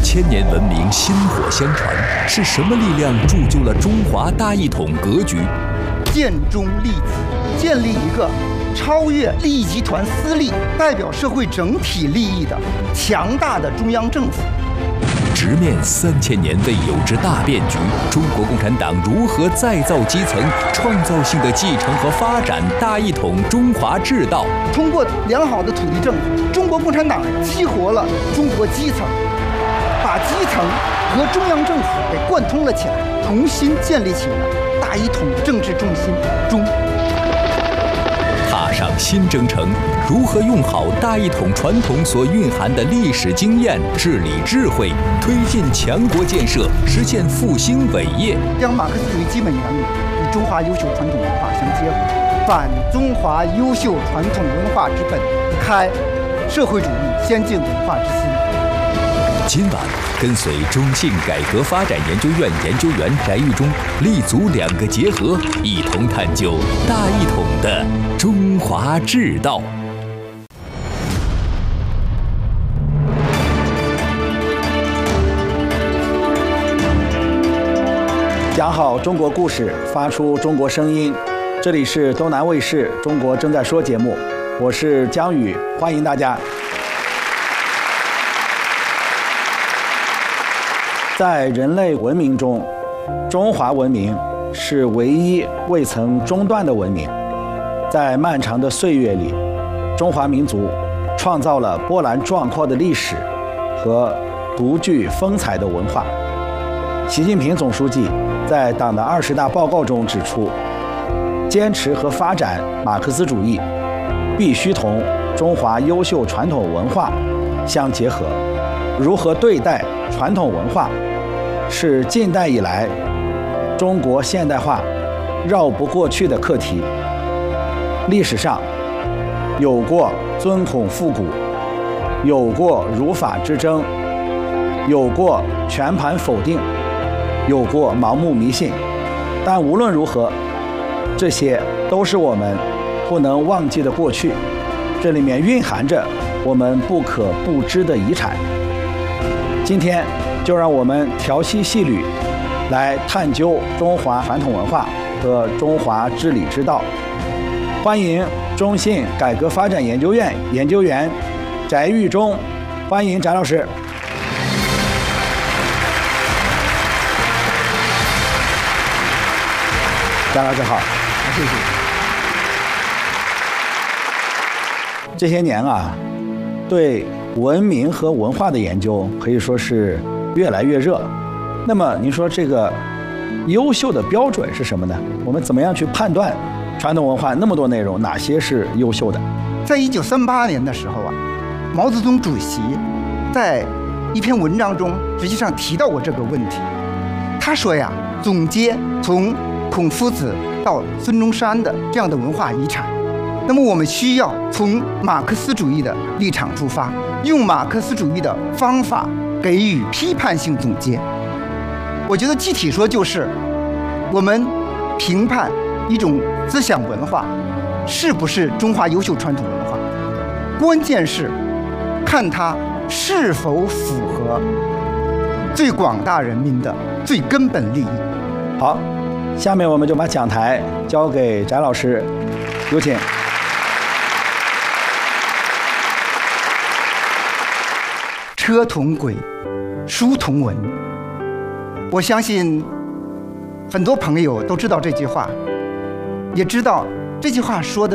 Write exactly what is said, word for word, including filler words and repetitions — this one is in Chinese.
千年文明薪火相传，是什么力量铸就了中华大一统格局？ 建中立子，建立一个超越利益集团私利、代表社会整体利益的强大的中央政府。 直面三千年未有之大变局，中国共产党如何再造基层，创造性的继承和发展大一统中华治道？ 通过良好的土地政府，中国共产党激活了中国基层，把基层和中央政府给贯通了起来，重新建立起了大一统政治重心中。 踏上新征程，如何用好大一统传统所蕴含的历史经验、治理智慧，推进强国建设，实现复兴伟业？ 将马克思主义基本原理与中华优秀传统文化相结合，反中华优秀传统文化之本，开社会主义先进文化之心。 今晚跟随中信改革发展研究院研究员翟玉忠，立足两个结合，一同探究大一统的中华治道。 讲好中国故事，发出中国声音。这里是东南卫视《中国正在说》节目，我是江宇，欢迎大家。在人类文明中，中华文明是唯一未曾中断的文明。在漫长的岁月里，中华民族创造了波澜壮阔的历史和独具风采的文化。习近平总书记在党的二十大报告中指出，坚持和发展马克思主义必须同中华优秀传统文化相结合。如何对待传统文化，是近代以来中国现代化绕不过去的课题。历史上有过尊孔复古，有过儒法之争，有过全盘否定，有过盲目迷信，但无论如何，这些都是我们不能忘记的过去，这里面蕴含着我们不可不知的遗产。今天就让我们调息细履，来探究中华传统文化和中华治理之道。欢迎中信改革发展研究院研究员翟玉忠，欢迎翟老师。翟老师好。 谢谢。 这些年啊，对文明和文化的研究可以说是越来越热。那么您说这个优秀的标准是什么呢？我们怎么样去判断传统文化那么多内容，哪些是优秀的？ 在一九三八年的时候啊，毛泽东主席在一篇文章中实际上提到过这个问题。他说呀，总结从孔夫子到孙中山的这样的文化遗产，那么我们需要从马克思主义的立场出发，用马克思主义的方法给予批判性总结。我觉得具体说就是我们评判一种思想文化是不是中华优秀传统文化，关键是看它是否符合最广大人民的最根本利益。 好，下面我们就把讲台交给翟老师，有请。 车同轨，书同文。我相信很多朋友都知道这句话，也知道这句话说的